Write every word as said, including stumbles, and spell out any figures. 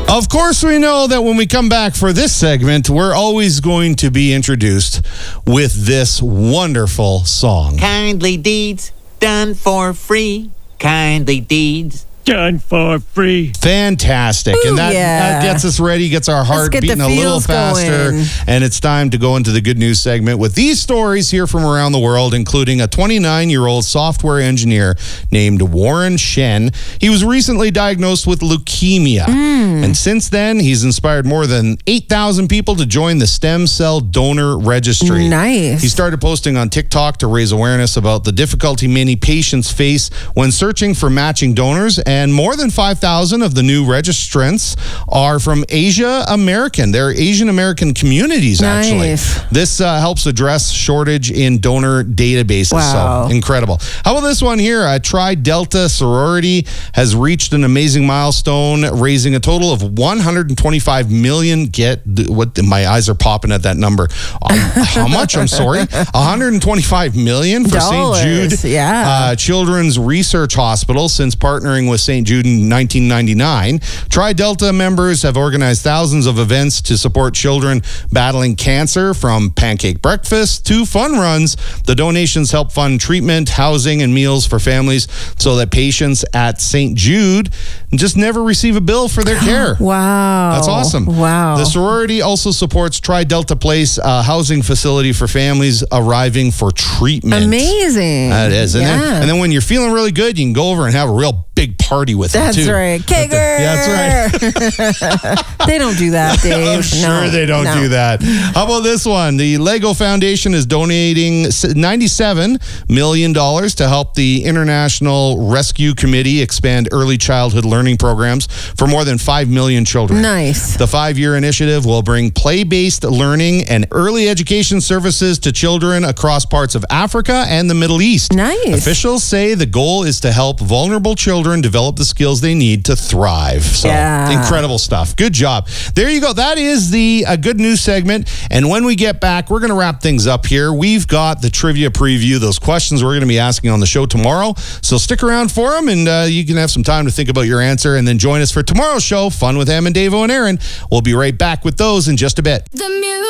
Of course, we know that when we come back for this segment, we're always going to be introduced with this wonderful song. Kindly deeds done for free. Kindly deeds done for free. Fantastic. Ooh, and that, yeah. that gets us ready, gets our heart get beating the a little feels faster. going. And it's time to go into the good news segment with these stories here from around the world, including a twenty-nine-year-old software engineer named Warren Shen. He was recently diagnosed with leukemia. Mm. And since then, he's inspired more than eight thousand people to join the stem cell donor registry. Nice. He started posting on TikTok to raise awareness about the difficulty many patients face when searching for matching donors. And more than five thousand of the new registrants are from Asia American. They're Asian American communities, actually. Nice. This uh, helps address shortage in donor databases. Wow. So incredible. How about this one here? A Tri Delta sorority has reached an amazing milestone, raising a total of one hundred twenty-five million. Get what? My eyes are popping at that number. Um, how much? I'm sorry. one hundred twenty-five million for Saint Jude yeah. uh, Children's Research Hospital since partnering with Saint Jude in nineteen ninety-nine. Tri Delta members have organized thousands of events to support children battling cancer, from pancake breakfast to fun runs. The donations help fund treatment, housing, and meals for families so that patients at Saint Jude just never receive a bill for their care. Wow. That's awesome. Wow. The sorority also supports Tri Delta Place, a housing facility for families arriving for treatment. Amazing. That is. And, yeah. then, and then when you're feeling really good, you can go over and have a real big party with them, That's too. right. Kegger. Yeah, that's right. They don't do that, Dave. I'm sure no, they don't no. do that. How about this one? The Lego Foundation is donating ninety-seven million dollars to help the International Rescue Committee expand early childhood learning programs for more than five million children. Nice. The five-year initiative will bring play-based learning and early education services to children across parts of Africa and the Middle East. Nice. Officials say the goal is to help vulnerable children develop the skills they need to thrive. So, yeah. incredible stuff. Good job. There you go. That is the uh, good news segment. And when we get back, we're going to wrap things up here. We've got the trivia preview, those questions we're going to be asking on the show tomorrow. So stick around for them, and uh, you can have some time to think about your answer, and then join us for tomorrow's show, Fun with Em and Davo and Aaron. We'll be right back with those in just a bit. The music.